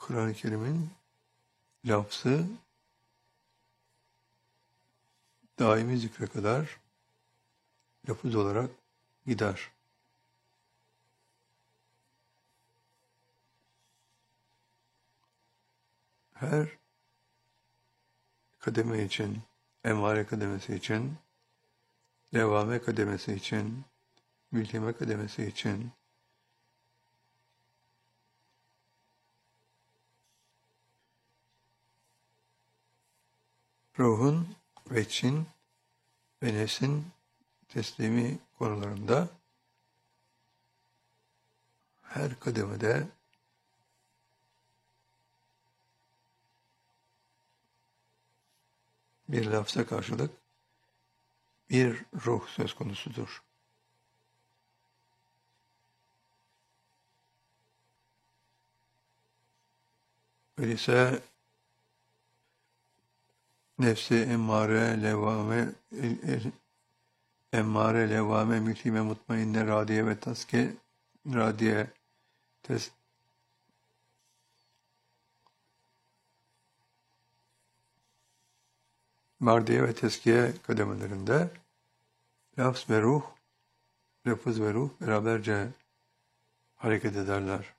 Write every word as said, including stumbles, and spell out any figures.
Kur'an-ı Kerim'in lafzı daimi zikre kadar lafız olarak gider. Her kademe için, emare kademesi için, levame kademesi için, mülhime kademesi için, ruhun ve çin ve nefsin teslimi konularında her kademede bir lafza karşılık bir ruh söz konusudur. Öyleyse nefsi emmare, levame, emmare, levame, mülhime, mutmainne, radiye ve taske, radiye, tes, mardiye ve teskiye kademelerinde lafz ve ruh, lafız ve ruh beraberce hareket ederler.